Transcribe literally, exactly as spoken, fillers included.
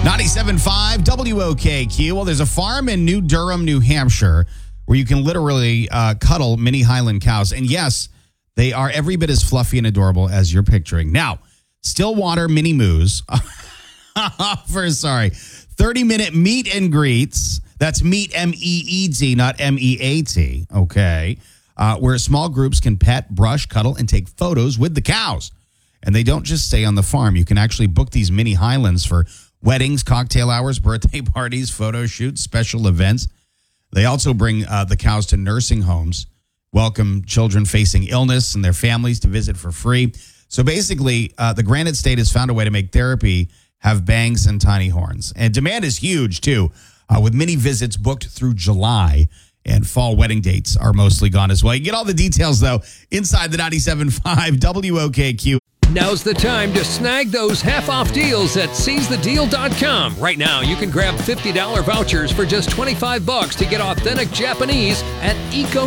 ninety-seven point five W O K Q. Well, there's a farm in New Durham, New Hampshire, where you can literally uh, cuddle mini Highland cows. And yes, they are every bit as fluffy and adorable as you're picturing. Now, Stillwater Mini Moos for, sorry, thirty-minute meet and greets. That's meet, M E E T, not M E A T, okay, uh, where small groups can pet, brush, cuddle, and take photos with the cows. And they don't just stay on the farm. You can actually book these mini Highlands for weddings, cocktail hours, birthday parties, photo shoots, special events. They also bring uh, the cows to nursing homes, welcome children facing illness and their families to visit for free. So basically, uh, the Granite State has found a way to make therapy have bangs and tiny horns. And demand is huge, too, uh, with many visits booked through July. And fall wedding dates are mostly gone as well. You get all the details, though, inside the ninety-seven point five W O K Q. Now's the time to snag those half-off deals at seize the deal dot com. Right now, you can grab fifty dollars vouchers for just twenty-five bucks to get authentic Japanese at Eco